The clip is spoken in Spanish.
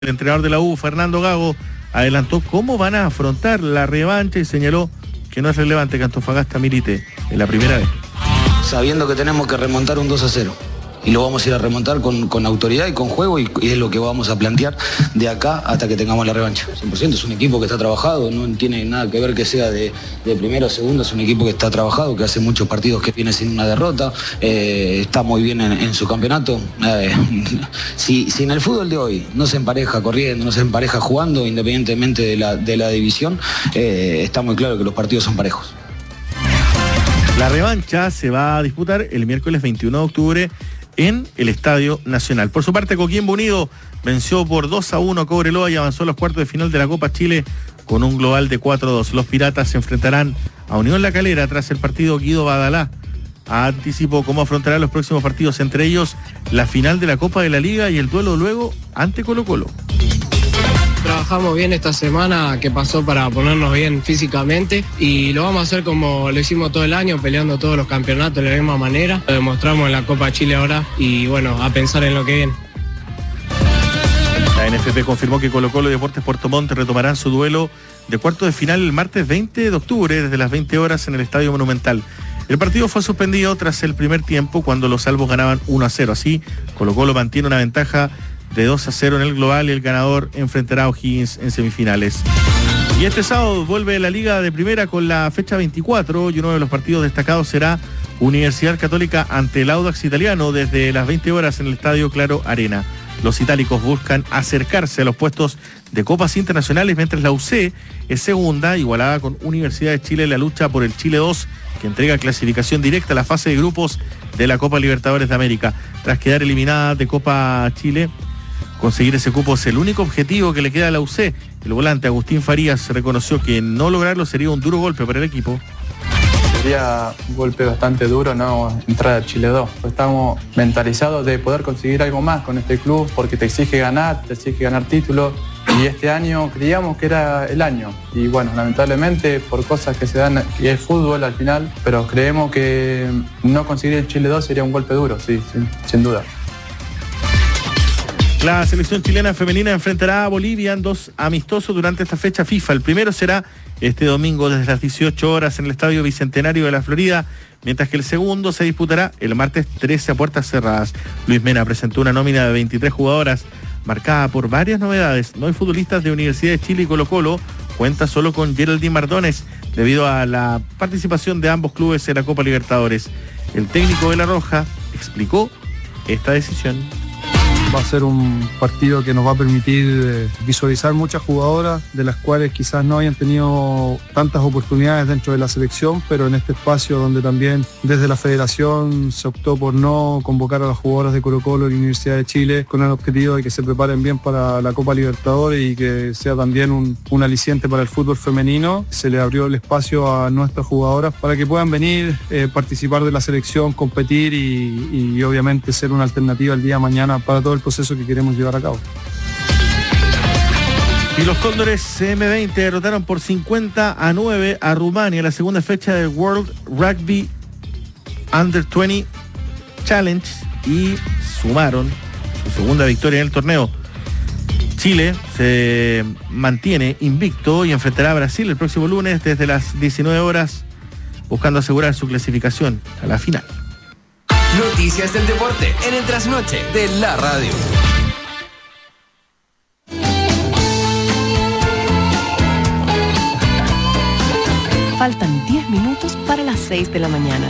El entrenador de la U, Fernando Gago, adelantó cómo van a afrontar la revancha y señaló que no es relevante que Antofagasta milite en la primera vez. Sabiendo que tenemos que remontar un 2-0. Y lo vamos a ir a remontar con autoridad y con juego y es lo que vamos a plantear de acá hasta que tengamos la revancha. 100% es un equipo que está trabajado, no tiene nada que ver que sea de primero o segundo, es un equipo que está trabajado, que hace muchos partidos que viene sin una derrota, está muy bien en su campeonato. Si en el fútbol de hoy no se empareja corriendo, no se empareja jugando, independientemente de la división, está muy claro que los partidos son parejos. La revancha se va a disputar el miércoles 21 de octubre en el Estadio Nacional. Por su parte, Coquimbo Unido venció por 2-1 a Cobreloa y avanzó a los cuartos de final de la Copa Chile con un global de 4-2. Los Piratas se enfrentarán a Unión La Calera tras el partido. Guido Badalá anticipó cómo afrontará los próximos partidos, entre ellos la final de la Copa de la Liga y el duelo luego ante Colo-Colo. Trabajamos bien esta semana que pasó para ponernos bien físicamente y lo vamos a hacer como lo hicimos todo el año, peleando todos los campeonatos de la misma manera. Lo demostramos en la Copa Chile ahora y bueno, a pensar en lo que viene. La NFP confirmó que Colo-Colo y Deportes Puerto Montt retomarán su duelo de cuartos de final el martes 20 de octubre desde las 20 horas en el Estadio Monumental. El partido fue suspendido tras el primer tiempo cuando los albos ganaban 1-0. Así, Colo-Colo mantiene una ventaja de 2-0 en el global y el ganador enfrentará a O'Higgins en semifinales. Y este sábado vuelve la Liga de Primera con la fecha 24 y uno de los partidos destacados será Universidad Católica ante el Audax Italiano desde las 20 horas en el Estadio Claro Arena. Los itálicos buscan acercarse a los puestos de copas internacionales mientras la UC es segunda, igualada con Universidad de Chile en la lucha por el Chile 2, que entrega clasificación directa a la fase de grupos de la Copa Libertadores de América. Tras quedar eliminada de Copa Chile, conseguir ese cupo es el único objetivo que le queda a la UC. El volante Agustín Farías reconoció que no lograrlo sería un duro golpe para el equipo. Sería un golpe bastante duro no entrar a Chile 2. Estamos mentalizados de poder conseguir algo más con este club porque te exige ganar títulos y este año creíamos que era el año y bueno, lamentablemente por cosas que se dan, que es fútbol al final, pero creemos que no conseguir el Chile 2 sería un golpe duro, sí, sin duda. La selección chilena femenina enfrentará a Bolivia en 2 amistosos durante esta fecha FIFA. El primero será este domingo desde las 18 horas en el Estadio Bicentenario de la Florida, mientras que el segundo se disputará el martes 13 a puertas cerradas. Luis Mena presentó una nómina de 23 jugadoras marcada por varias novedades. No hay futbolistas de Universidad de Chile y Colo-Colo, cuenta solo con Geraldine Mardones debido a la participación de ambos clubes en la Copa Libertadores. El técnico de La Roja explicó esta decisión. Va a ser un partido que nos va a permitir visualizar muchas jugadoras de las cuales quizás no hayan tenido tantas oportunidades dentro de la selección, pero en este espacio donde también desde la federación se optó por no convocar a las jugadoras de Colo-Colo y la Universidad de Chile con el objetivo de que se preparen bien para la Copa Libertadores y que sea también un aliciente para el fútbol femenino. Se le abrió el espacio a nuestras jugadoras para que puedan venir, participar de la selección, competir y obviamente ser una alternativa el día de mañana para todo el proceso que queremos llevar a cabo. Y los Cóndores M20 derrotaron por 50-9 a Rumania la segunda fecha del World Rugby Under 20 Challenge y sumaron su segunda victoria en el torneo. Chile se mantiene invicto y enfrentará a Brasil el próximo lunes desde las 19 horas buscando asegurar su clasificación a la final. Noticias del deporte en el trasnoche de la radio. Faltan 10 minutos para las 6 de la mañana.